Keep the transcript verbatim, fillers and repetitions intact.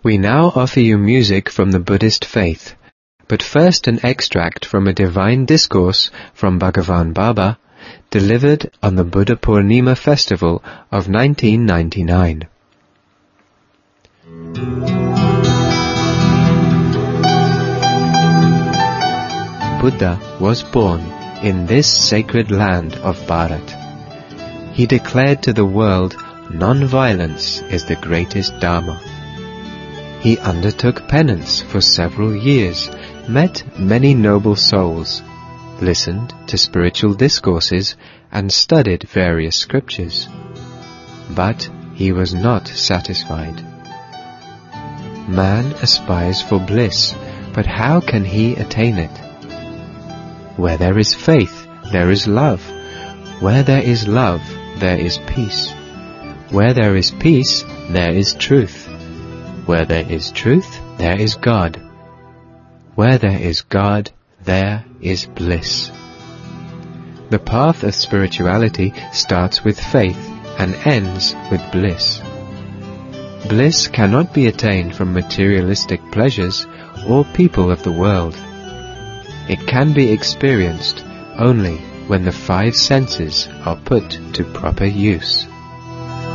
We now offer you music from the Buddhist faith, but first an extract from a divine discourse from Bhagavan Baba, delivered on the Buddha Purnima festival of nineteen ninety-nine. Buddha was born in this sacred land of Bharat. He declared to the world, non-violence is the greatest Dharma. He undertook penance for several years, met many noble souls, listened to spiritual discourses, and studied various scriptures. But he was not satisfied. Man aspires for bliss, but how can he attain it? Where there is faith, there is love. Where there is love, there is peace. Where there is peace, there is truth. Where there is truth, there is God. Where there is God, there is bliss. The path of spirituality starts with faith and ends with bliss. Bliss cannot be attained from materialistic pleasures or people of the world. It can be experienced only when the five senses are put to proper use.